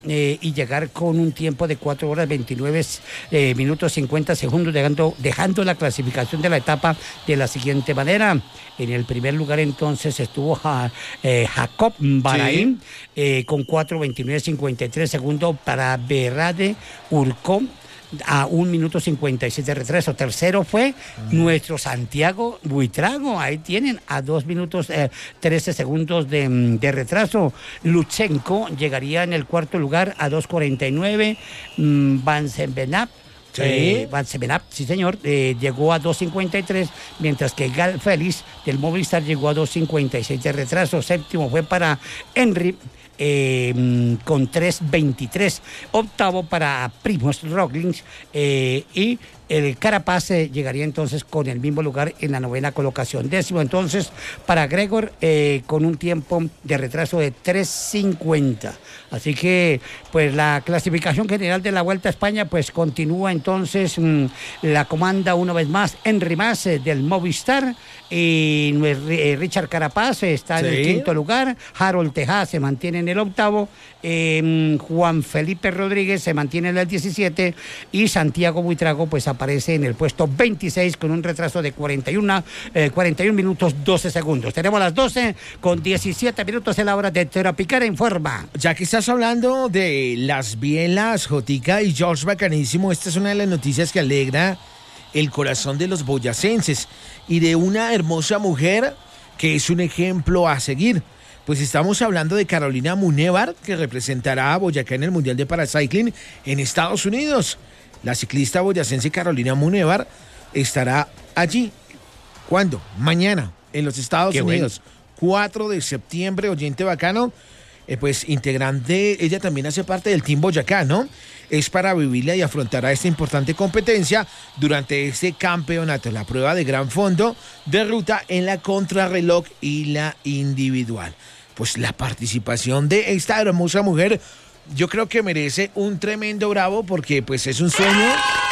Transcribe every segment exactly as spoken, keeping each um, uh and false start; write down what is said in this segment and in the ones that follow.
Eh, y llegar con un tiempo de cuatro horas veintinueve eh, minutos cincuenta segundos, dejando, dejando la clasificación de la etapa de la siguiente manera. En el primer lugar entonces estuvo ja, eh, Jacob Bahrain, sí. eh, con cuatro veintinueve cincuenta y tres segundos para Berrade Urcó, a un minuto cincuenta y seis de retraso. Tercero fue uh-huh. nuestro Santiago Buitrago, ahí tienen, a dos minutos eh, trece segundos de, de retraso. Luchenko llegaría en el cuarto lugar a dos cuarenta y nueve. mm, Van Sevenap Sí, eh, Van Sevenap, sí señor, eh, llegó a dos cincuenta y tres, mientras que Gal Félix del Movistar llegó a dos cincuenta y seis de retraso. Séptimo fue para Henry, Eh, con tres veintitrés. Octavo para Primož Roglič, eh, y el Carapaz eh, llegaría entonces con el mismo lugar en la novena colocación. Décimo entonces para Gregor, eh, con un tiempo de retraso de tres cincuenta. Así que pues la clasificación general de la Vuelta a España pues continúa entonces. Mmm, la comanda una vez más Henry Mas eh, del Movistar, y eh, Richard Carapaz eh, está sí. en el quinto lugar. Harold Tejada se mantiene en el octavo. Eh, Juan Felipe Rodríguez se mantiene en el diecisiete, y Santiago Buitrago pues aparece en el puesto veintiséis con un retraso de cuarenta y uno, eh, cuarenta y uno minutos doce segundos. Tenemos las doce con diecisiete minutos en la hora de Tropicar Informa. Ya que estás hablando de las bielas, Jotica y George, bacanísimo, esta es una de las noticias que alegra el corazón de los boyacenses y de una hermosa mujer que es un ejemplo a seguir. Pues estamos hablando de Carolina Munevar, que representará a Boyacá en el Mundial de Paracycling en Estados Unidos. La ciclista boyacense Carolina Munevar estará allí. ¿Cuándo? Mañana, en los Estados Qué Unidos. Bueno. cuatro de septiembre, oyente bacano. Eh, pues integrante, ella también hace parte del Team Boyacá, ¿no? Es para vivirla y afrontará esta importante competencia durante este campeonato, la prueba de gran fondo de ruta en la contrarreloj y la individual. Pues la participación de esta hermosa mujer, yo creo que merece un tremendo bravo, porque pues es un sueño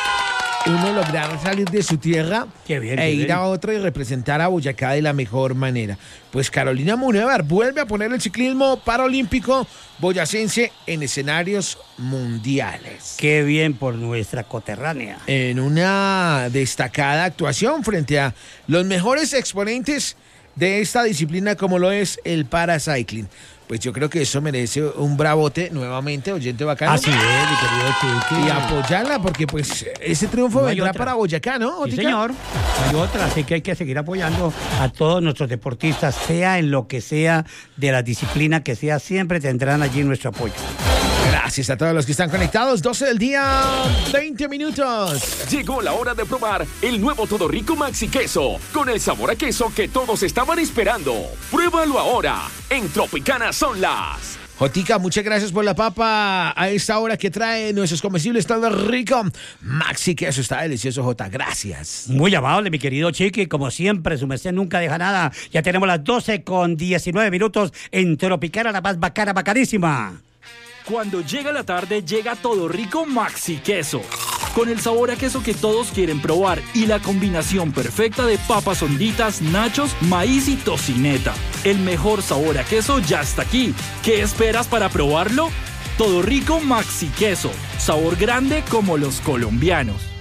uno lograr salir de su tierra qué bien, e qué ir bien. a otra y representar a Boyacá de la mejor manera. Pues Carolina Munevar vuelve a poner el ciclismo paralímpico boyacense en escenarios mundiales. Qué bien por nuestra coterránea. En una destacada actuación frente a los mejores exponentes de esta disciplina, como lo es el paracycling. Pues yo creo que eso merece un bravote nuevamente, oyente bacano. Así es, mi querido Chiqui. Y apoyarla, porque pues ese triunfo no vendrá para Boyacá, ¿no? Sí, señor. Hay otra, así que hay que seguir apoyando a todos nuestros deportistas, sea en lo que sea, de la disciplina que sea, siempre tendrán allí nuestro apoyo. Gracias a todos los que están conectados. doce del día, veinte minutos. Llegó la hora de probar el nuevo Todo Rico Maxi Queso, con el sabor a queso que todos estaban esperando. Pruébalo ahora. En Tropicana son las... Jotica, muchas gracias por la papa a esta hora que trae nuestros comestibles Todo Rico Maxi Queso. Está delicioso, Jota. Gracias. Muy amable, mi querido Chiqui. Como siempre, su merced nunca deja nada. Ya tenemos las doce con diecinueve minutos en Tropicana, la más bacana, bacanísima. Cuando llega la tarde, llega Todo Rico Maxi Queso, con el sabor a queso que todos quieren probar y la combinación perfecta de papas honditas, nachos, maíz y tocineta. El mejor sabor a queso ya está aquí. ¿Qué esperas para probarlo? Todo Rico Maxi Queso, sabor grande como los colombianos.